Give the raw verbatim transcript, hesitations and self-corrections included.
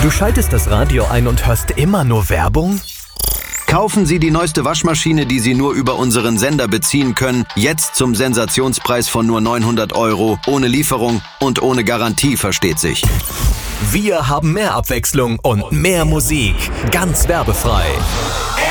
Du schaltest das Radio ein und hörst immer nur Werbung? Kaufen Sie die neueste Waschmaschine, die Sie nur über unseren Sender beziehen können, jetzt zum Sensationspreis von nur neunhundert Euro, ohne Lieferung und ohne Garantie, versteht sich. Wir haben mehr Abwechslung und mehr Musik, ganz werbefrei.